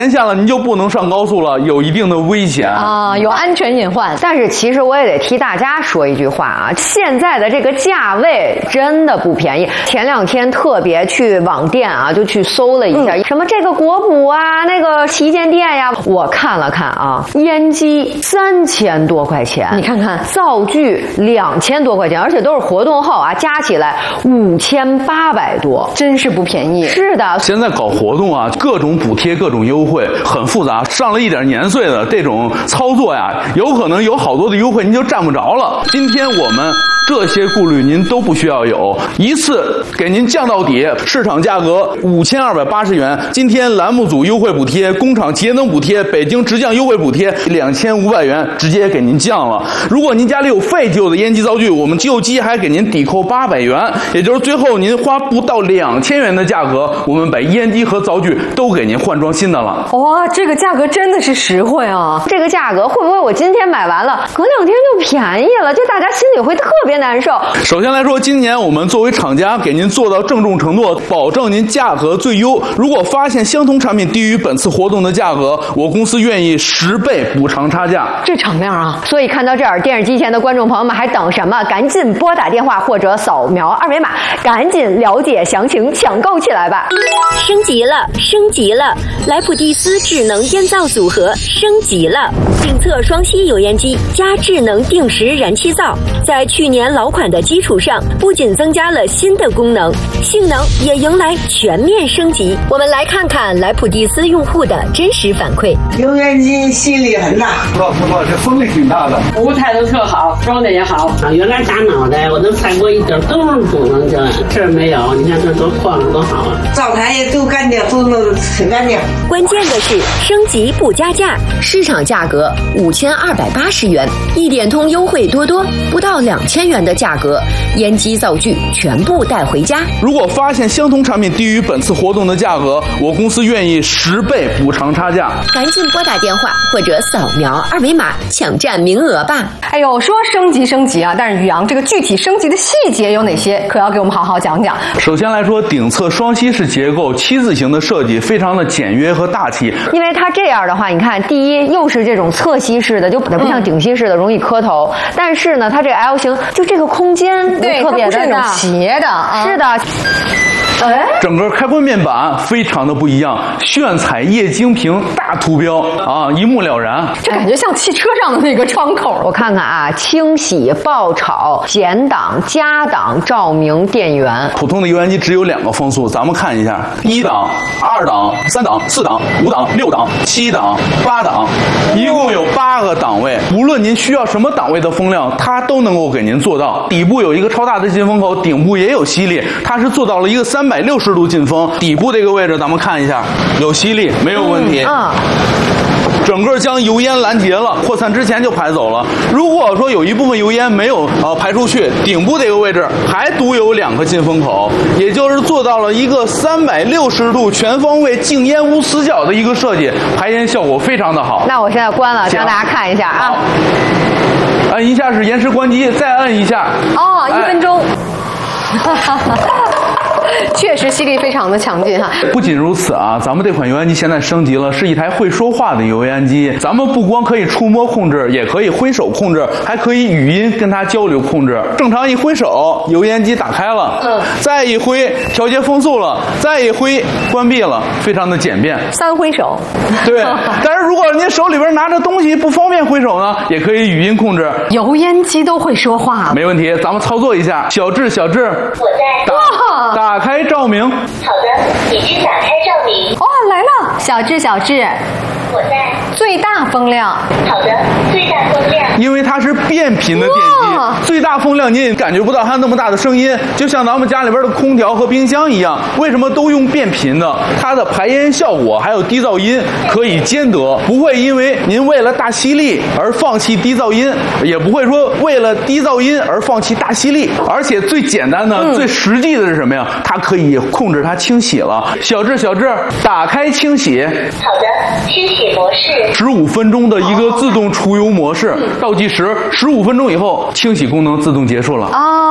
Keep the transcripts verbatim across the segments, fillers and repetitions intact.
年下了您就不能上高速了，有一定的危险啊，有安全隐患。 但是其实我也得替大家说一句话啊，现在的这个价位真的不便宜。前两天特别去网店啊，就去搜了一下，嗯、什么这个国补啊，那个旗舰店呀，我看了看啊，烟机三千多块钱， 你看看灶具两千多块钱，而且都是活动后啊，加起来五千八百多， 真是不便宜。 是的， 现在搞活动啊，各种补贴，各种优惠，很复杂。上了一点年岁的这种操作呀，有可能有好多的优惠您就占不着了。今天我们这些顾虑您都不需要有，一次给您降到底，市场价格五千二百八十元，今天栏目组优惠补贴、工厂节能补贴、北京直降优惠补贴两千五百元，直接给您降了。如果您家里有废旧的烟机灶具，我们旧机还给您抵扣八百元，也就是最后您花不到两千元的价格，我们把烟机和灶具都给您换装新的了。 哇，这个价格真的是实惠啊！ 这个价格会不会我今天买完了，隔两天就便宜了？就大家心里会特别难受。 首先来说，今年我们作为厂家给您做到郑重承诺，保证您价格最优。如果发现相同产品低于本次活动的价格，我公司愿意十倍补偿差价。 这场面啊！ 所以看到这儿，电视机前的观众朋友们还等什么？赶紧拨打电话或者扫描二维码，赶紧了解详情，抢购起来吧！ 升级了，升级了！莱普蒂斯智能烟灶组合升级了，顶侧双吸油烟机加智能定时燃气灶，在去年老款的基础上，不仅增加了新的功能，性能也迎来全面升级。我们来看看莱普蒂斯用户的真实反馈。 油烟机吸力很大， 不不不，这风力挺大的， 服务态度特好，装的也好啊。原来打脑袋我都踩过一点都是不能这这没有，你看这多晃多好啊！ 灶台也都干净，都弄得很干净。 关键的是升级不加价，市场价格五千二百八十元，一点通优惠多多，不到两千元的价格，烟机灶具全部带回家。 如果发现相同产品低于本次活动的价格，我公司愿意十倍补偿差价。 赶紧拨打电话或者扫描二维码抢占名额吧。 哎呦，说升级升级啊，但是宇阳这个具体升级的细节有哪些，可要给我们好好讲讲。 首先来说，顶侧双吸式结构七字形的设计非常的简约和大气。 因为它这样的话，你看，第一又是这种侧吸式的，就不像顶吸式的容易磕头，嗯、但是呢，它这个 L 型就这个空间对特别的大， 斜的，啊、 是的。 哎， 整个开关面板非常的不一样，炫彩液晶屏大图标啊，一目了然。 这感觉像汽车上的那个窗口。 我看看啊，清洗、爆炒、减档、加档、照明、电源。 普通的油烟机只有两个风速，咱们看一下：一档、二档、三档、四档、五档、六档、七档、八档，一共有八个档位。无论您需要什么档位的风量，它都能够给您做到。底部有一个超大的进风口，顶部也有吸力，它是做到了一个三百六十度进风。底部这个位置咱们看一下，有吸力，没有问题。 嗯。 整个将油烟拦截了，扩散之前就排走了。如果说有一部分油烟没有呃排出去，顶部这个位置还独有两个进风口，也就是做到了一个三百六十度全方位静烟无死角的一个设计，排烟效果非常的好。 那我现在关了，让大家看一下啊。 按一下是延时关机，再按一下。 哦，一分钟。确实吸力非常的强劲哈。 不仅如此啊，咱们这款油烟机现在升级了，是一台会说话的油烟机。咱们不光可以触摸控制，也可以挥手控制，还可以语音跟它交流控制。正常一挥手，油烟机打开了，嗯，再一挥调节风速了，再一挥关闭了，非常的简便。 三挥手。 对，但是如果您手里边拿着东西不方便挥手呢，也可以语音控制。 油烟机都会说话， 没问题，咱们操作一下。小智，小智， 我在。 哇，打开照明。 好的，已经打开照明。 哦，来了，小智，小智。 我在。 最大风量。 好的，最大风量。 因为它是变频的电机，最大风量您也感觉不到它那么大的声音，就像咱们家里边的空调和冰箱一样。为什么都用变频的？它的排烟效果还有低噪音可以兼得，不会因为您为了大吸力而放弃低噪音，也不会说为了低噪音而放弃大吸力。而且最简单的、嗯、最实际的是什么呀？它可以控制它清洗了。小智，小智，打开清洗。 好的，清洗模式。 十五分钟的一个自动除油模式，倒计时十五分钟以后，清洗功能自动结束了。 哦，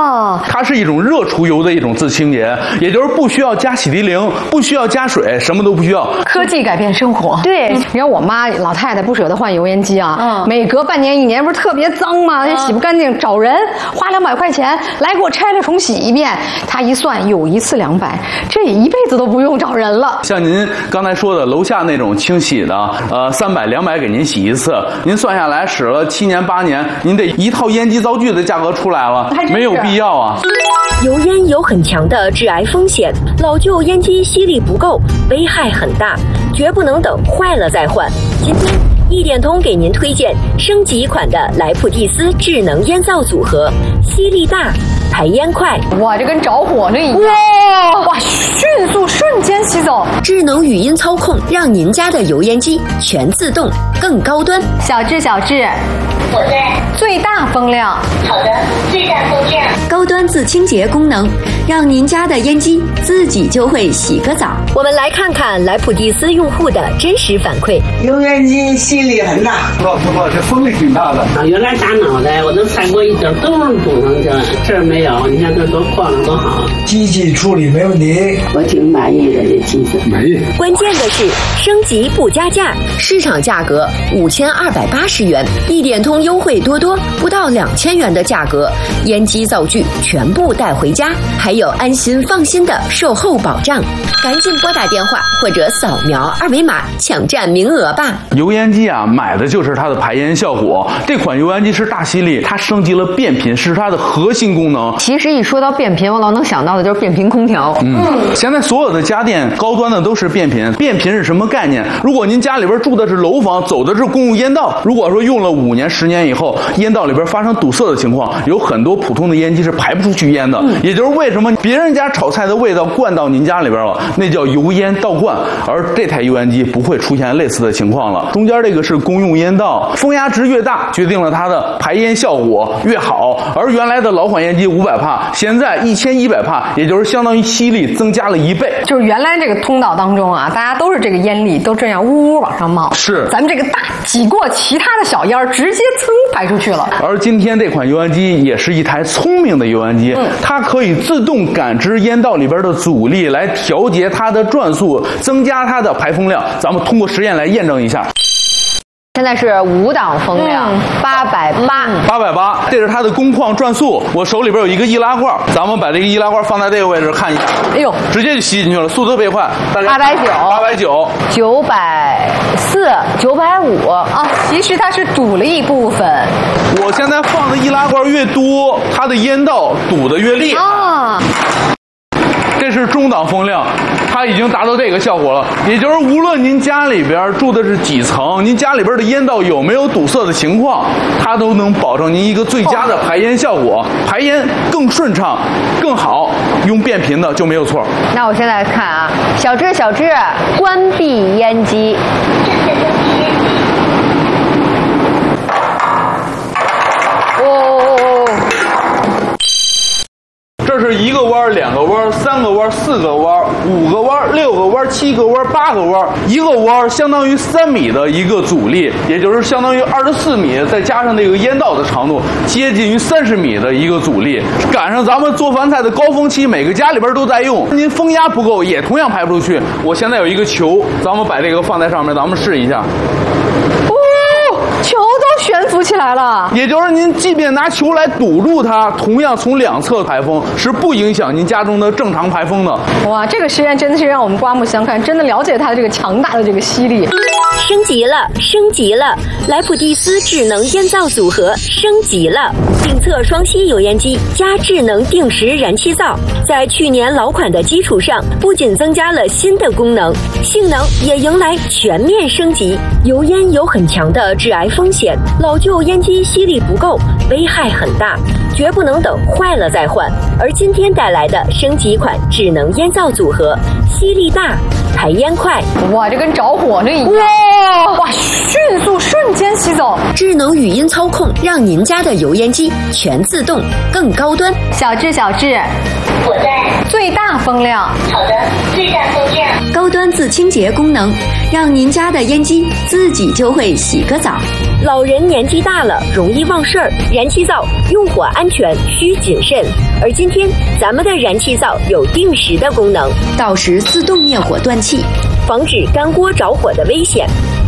哦， 它是一种热除油的一种自清洁，也就是不需要加洗涤灵，不需要加水，什么都不需要。 科技改变生活。 对， 你看我妈老太太不舍得换油烟机啊， 嗯每隔半年一年不是特别脏吗？也洗不干净，找人花两百块钱来给我拆了重洗一遍。她一算，有一次两百，这一辈子都不用找人了。 像您刚才说的楼下那种清洗的，呃，三百两百给您洗一次，您算下来使了七年八年，您得一套烟机灶具的价格出来了，没有必要啊。 油烟有很强的致癌风险，老旧烟机吸力不够，危害很大，绝不能等坏了再换。今天一点通给您推荐升级款的莱普蒂斯智能烟灶组合，吸力大，排烟快， 哇，这跟着火那一样，哇哇，迅速瞬间吸走。 智能语音操控，让您家的油烟机全自动，更高端。 小智，小智， 我在。 最大风量。 好的，最大风量。 高端自清洁功能，让您家的烟机自己就会洗个澡。我们来看看莱普蒂斯用户的真实反馈。 油烟机吸力很大， 老师傅，这风力挺大的。 啊，原来打脑袋我都踩过一点洞堵上去了，这儿没有，你看这多晃了多好。 机器处理没问题， 我挺满意的这机子。 满意。 关键的是升级不加价，市场价格五千二百八十元，一点通优惠多多，不到两千元的价格，烟机灶具全部带回家，还有安心放心的售后保障。赶紧拨打电话或者扫描二维码抢占名额吧。 油烟机啊，买的就是它的排烟效果。这款油烟机是大吸力，它升级了变频，是它的核心功能。 其实一说到变频，我老能想到的就是变频空调。 嗯，现在所有的家电高端的都是变频。变频是什么概念？如果您家里边住的是楼房，走的是公共烟道，如果说用了五年、十年以后，烟道里边发生堵塞的情况，有很多普通的烟机是排不出去烟的。嗯、也就是为什么别人家炒菜的味道灌到您家里边了，那叫油烟倒灌，而这台油烟机不会出现类似的情况了。中间这个是公用烟道，风压值越大，决定了它的排烟效果越好。而原来的老款烟机五百帕，现在一千一百帕，也就是相当于吸力增加了一倍。 就是原来这个通道当中啊，大家都是这个烟粒都这样呜呜往上冒， 是咱们这个大挤过其他的小烟儿，直接噌排出去了。 而今天这款油烟机也是一台聪明的油烟机，嗯、它可以自动感知烟道里边的阻力，来调节它的转速，增加它的排风量。咱们通过实验来验证一下。 现在是五档风量，八百八， 八百八，这是它的工况转速。我手里边有一个易拉罐，咱们把这个易拉罐放在这个位置看一下。 哎呦， 直接就吸进去了，速度特别快。 八百九， 八百九， 九百四，九百五啊！其实它是堵了一部分。 我现在放的易拉罐越多，它的烟道堵得越厉害。啊，这是中档风量。它已经达到这个效果了，也就是无论您家里边住的是几层，您家里边的烟道有没有堵塞的情况，它都能保证您一个最佳的排烟效果，排烟更顺畅、更好。用变频的就没有错。 那我现在看啊，小智，小智，关闭烟机。 这是一个弯、两个弯、三个弯、四个弯、五个弯、六个弯、七个弯、八个弯。一个弯相当于三米的一个阻力，也就是相当于二十四米，再加上那个烟道的长度，接近于三十米的一个阻力。赶上咱们做饭菜的高峰期，每个家里边都在用。您风压不够，也同样排不出去。我现在有一个球，咱们把这个放在上面，咱们试一下。 球都悬浮起来了， 也就是您即便拿球来堵住它，同样从两侧排风，是不影响您家中的正常排风的。 哇，这个实验真的是让我们刮目相看，真的了解它的这个强大的这个吸力。 升级了，升级了！莱普蒂斯智能烟灶组合升级了，定测双吸油烟机加智能定时燃气灶，在去年老款的基础上，不仅增加了新的功能，性能也迎来全面升级。油烟有很强的致癌风险，老旧烟机吸力不够，危害很大，绝不能等坏了再换。而今天带来的升级款智能烟灶组合，吸力大，排烟快， 哇，这跟着火那一样，哇哇，迅速瞬间吸走。 走。 智能语音操控，让您家的油烟机全自动，更高端。 小智，小智， 我在。 最大风量。 好的，最大风量。 高端自清洁功能，让您家的烟机自己就会洗个澡。老人年纪大了，容易忘事儿，燃气灶用火安全需谨慎。而今天咱们的燃气灶有定时的功能，到时自动灭火断气，防止干锅着火的危险。